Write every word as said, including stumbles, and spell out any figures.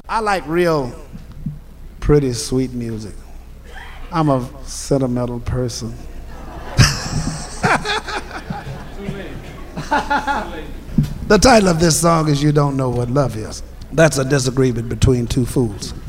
I like real pretty sweet music. I'm a sentimental person. The title of this song is You Don't Know What Love Is. That's a disagreement between two fools.